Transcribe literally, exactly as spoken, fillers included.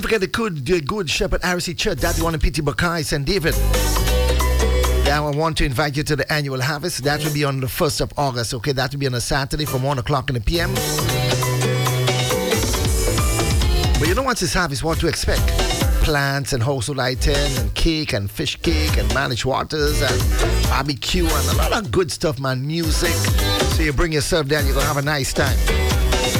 forget the good, the good Shepherd R C Church. That's the one in P T Buckeye, Saint David. Then I want to invite you to the annual harvest. That will be on the first of August. Okay, that will be on a Saturday from one o'clock in the p m. But you know what's this harvest? What to expect? Plants and household items and cake and fish cake and managed waters and barbecue and a lot of good stuff, man. Music. So you bring yourself down, you're going to have a nice time.